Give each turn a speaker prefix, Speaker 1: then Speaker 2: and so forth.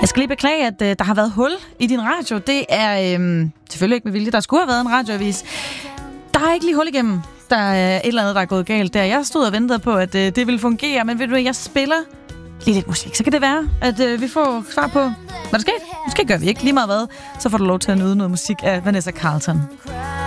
Speaker 1: Jeg skal lige beklage, at der har været hul i din radio. Det er selvfølgelig ikke med vilje. Der skulle have været en radioavis. Der er ikke lige hul igennem. Der er et eller andet, der er gået galt der. Jeg stod og ventede på, at det ville fungere, men ved du, jeg spiller lige lidt musik. Så kan det være, at vi får svar på, hvad der skete. Måske gør vi ikke lige meget hvad. Så får du lov til at nyde noget musik af Vanessa Carlton.